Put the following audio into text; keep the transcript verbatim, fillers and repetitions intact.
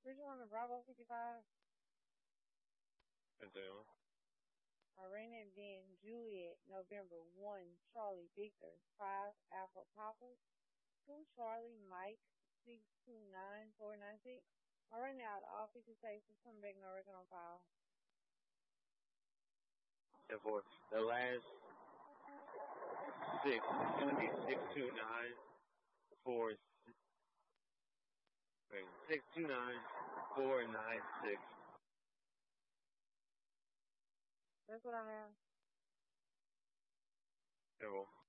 Bridgewater Bravo fifty-five. Continue. Irene Ben Juliet, November one, Charlie Victor, five Alpha Papa, two Charlie Mike, six two nine four nine six. I'm running out all fifty states. Just come back no record on file. And for the last six, it's going to be six two nine four wait, six two nine four nine six. That's what I have. Cool.